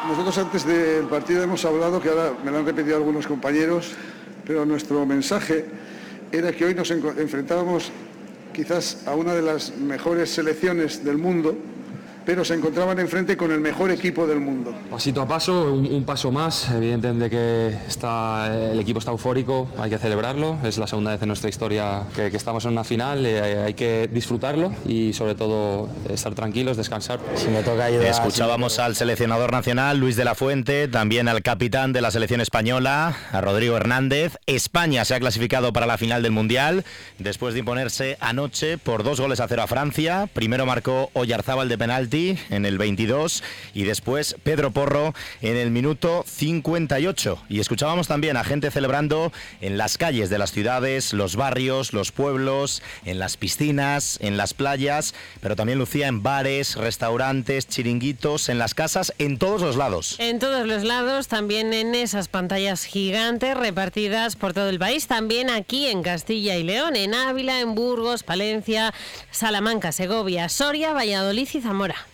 Nosotros antes del partido hemos hablado, que ahora me lo han repetido algunos compañeros, pero nuestro mensaje era que hoy nos enfrentábamos quizás a una de las mejores selecciones del mundo, pero se encontraban enfrente con el mejor equipo del mundo. Pasito a paso, un paso más. Evidentemente que el equipo está eufórico, hay que celebrarlo. Es la segunda vez en nuestra historia que estamos en una final, hay que disfrutarlo y sobre todo estar tranquilos, descansar. Si me toca ayudar, escuchábamos al seleccionador nacional, Luis de la Fuente, también al capitán de la selección española, a Rodrigo Hernández. España se ha clasificado para la final del Mundial después de imponerse anoche por 2-0 a Francia. Primero marcó Oyarzábal de penalti en el 22 y después Pedro Porro en el minuto 58. Y escuchábamos también a gente celebrando en las calles de las ciudades, los barrios, los pueblos, en las piscinas, en las playas, pero también lucía en bares, restaurantes, chiringuitos, en las casas, en todos los lados. En todos los lados, también en esas pantallas gigantes repartidas por todo el país, también aquí en Castilla y León, en Ávila, en Burgos, Palencia, Salamanca, Segovia, Soria, Valladolid y Zamora.